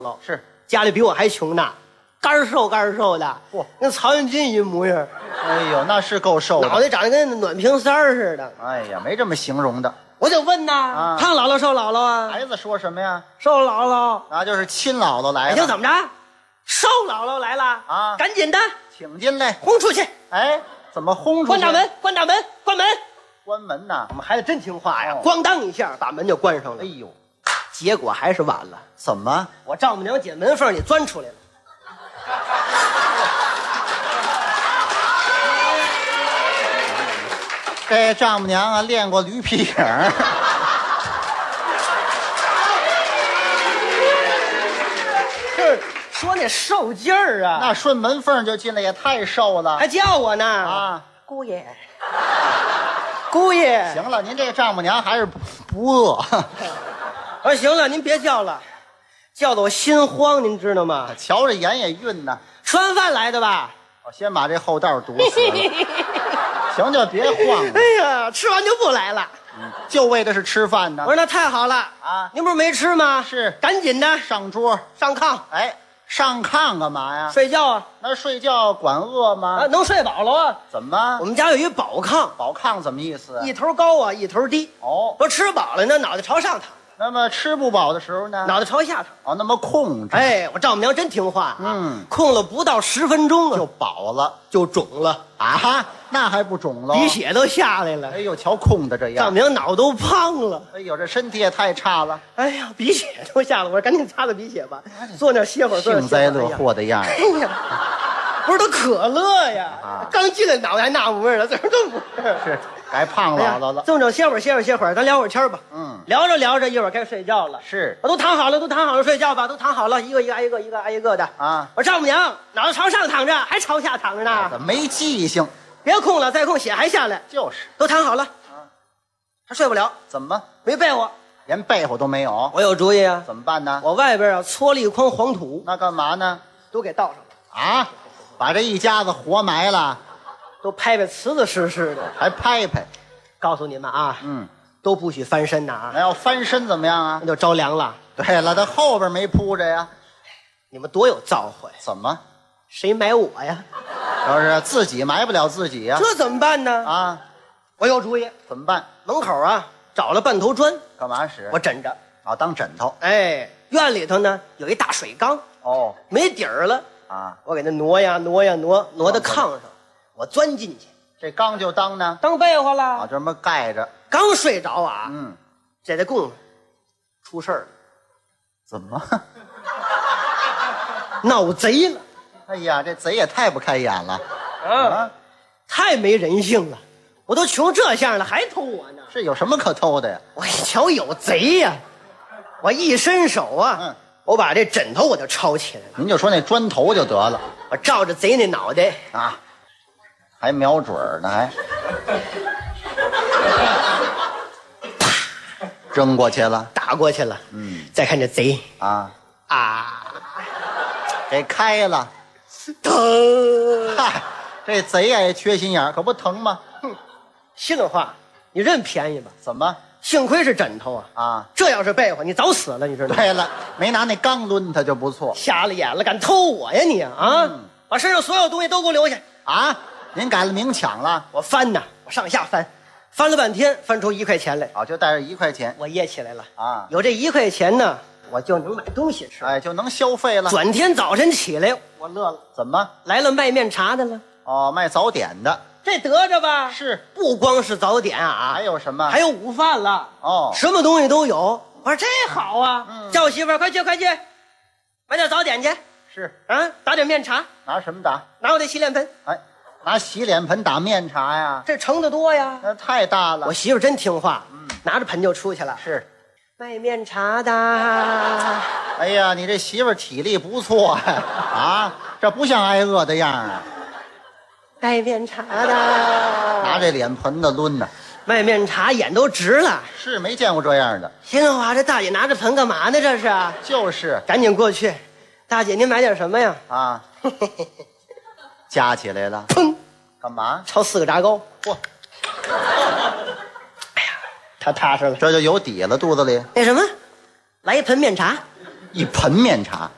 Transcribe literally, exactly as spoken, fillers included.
姥是家里比我还穷呢，干瘦干瘦的， 嚯跟曹云金一模样， 哎呦，那是够瘦的， 脑袋长得跟暖瓶塞儿似的。 哎呀，没这么形容的。 我就问呐， 啊胖姥姥瘦姥姥啊？ 孩子说什么呀？ 瘦姥姥。 那就是亲姥姥来了。 哎，就怎么着？瘦姥姥来了啊赶紧的请进来。 轰出去， 哎，怎么轰出去？ 关大门，关大门，关门。 关门呐。 我们孩子真听话呀， 哦咣当一下把门就关上了。 哎呦， 结果还是晚了， 怎么？ 我丈母娘姐门缝里钻出来了。 这丈母娘啊练过驴皮影儿。 就是说那受劲儿啊， 那顺门缝就进来也太瘦了还叫我呢啊！ 姑爷，姑爷。 行了，您这丈母娘还是不不饿。 我说行了，您别叫了，叫得我心慌，您知道吗？ 瞧着眼也晕呐。 吃完饭来的吧？ 我先把这后道堵死了。行，就别晃了。 哎呀，吃完就不来了。 就为的是吃饭呢我。说那太好了啊您不是没吃吗？ 是赶紧的上桌， 上炕哎，上炕干嘛呀？ 睡觉啊！ 那睡觉管饿啊， 吗？ 能睡饱了啊！ 怎么我？们家有一宝炕， 宝炕怎么意思啊？ 一头高啊，一头低。 哦， 都吃饱了呢，脑袋朝上躺， 那么吃不饱的时候呢？ 脑袋朝下躺。 哦，那么空着， 哎，我丈母娘真听话啊， 嗯空了不到十分钟啊， 就饱了就肿了， 啊？那还不肿喽？ 鼻血都下来了哎。呦，瞧空的这丈母样， 娘脑都胖了。 哎呦，这身体也太差了， 哎呀，鼻血都下来了，我说赶紧擦擦鼻血吧，坐那儿歇会儿，坐那儿幸灾乐歇会儿。 祸的样儿。 哎呀，不是都可乐呀， 啊刚进来脑袋还那模样了，怎么这么模样？ 是该胖哎呀姥姥了。 这么着，歇会儿，歇会儿，歇会儿，咱聊会儿天儿吧。 嗯， 聊着聊着，一会儿该睡觉了。 是我都躺好了，都躺好了，睡觉吧，都躺好了，一个一个挨一个，一个挨一个的。 啊， 我丈母娘脑袋朝上躺着，还朝下躺着呢。 怎么没记性？ 别空了，再空血还下来。 就是都躺好了，还睡不了， 怎么没被窝。 连被窝都没有？ 我有主意啊， 怎么办呢？ 我外边啊搓了一筐黄土， 那干嘛呢？ 都给倒上了， 啊，把这一家子活埋了， 都拍拍瓷瓷实实的。 还拍拍。 告诉你们啊， 嗯， 都不许翻身呐啊， 那要翻身怎么样啊那？就着凉了。 对了，他后边没铺着呀？ 你们多有造化呀！ 怎么？ 谁埋我呀？ 要是自己埋不了自己呀？ 这怎么办呢？ 啊， 我有主意， 怎么办？ 门口啊找了半头砖， 干嘛使？ 我枕着。 啊，当枕头。 哎，院里头呢有一大水缸， 哦， 没底儿了， 啊， 我给它挪呀挪呀挪，挪到炕上，我钻进去这缸就当呢？ 当被窝啊， 了。 就这么盖着。 刚睡着啊， 嗯， 这得供出事儿了， 怎么？ 闹贼了哎呀，这贼也太不开眼了啊！太没人性了，我都穷这样了还偷我呢。 这有什么可偷的呀？ 我一瞧有贼呀、我一伸手啊， 嗯我把这枕头我就抄起来了， 您就说那砖头就得了我照着贼那脑袋， 啊，还瞄准儿呢，还扔过去了。 打过去了。 嗯再看这贼啊， 啊， 给开了。 疼！ 嗨，这贼也缺心眼儿，可不疼吗？ 心里话，你认便宜吧？ 怎么幸亏是枕头啊， 啊？ 这要是被窝，你早死了，你知道吗？ 对了，没拿那缸抡他就不错瞎了眼了，敢偷我呀你啊！ 嗯把身上所有东西都给我留下。 啊！您改了明抢了我翻呐，我上下翻，翻了半天，翻出一块钱来， 啊？就带着一块钱我掖起来了。 啊， 有这一块钱呢，我就能买东西吃。 哎，就能消费了。 转天早晨起来，我乐了， 怎么？ 来了卖面茶的了， 哦，卖早点的。 这得着吧？ 是， 不光是早点啊， 还有什么？ 还有午饭了， 哦， 什么东西都有。我说这好啊， 嗯叫我媳妇儿快去快去，买点早点去是啊，打点面茶， 拿什么打？ 拿我这洗脸盆， 哎，拿洗脸盆打面茶呀？ 这盛的多呀。 那太大了。 我媳妇儿真听话， 嗯拿着盆就出去了。 是， 卖面茶的， 哎呀，你这媳妇儿体力不错呀、啊，这不像挨饿的样儿啊。 卖面茶的， 拿这脸盆子抡呢， 卖面茶眼都直了。 是没见过这样的。 心里话，这大姐拿着盆干嘛呢？这是， 就是赶紧过去，大姐您买点什么呀？ 啊，夹起来了， 砰， 干嘛？ 炒四个炸糕。 嚯， 他踏实了。 这就有底了，肚子里那什么，来一盆面茶， 一盆面茶。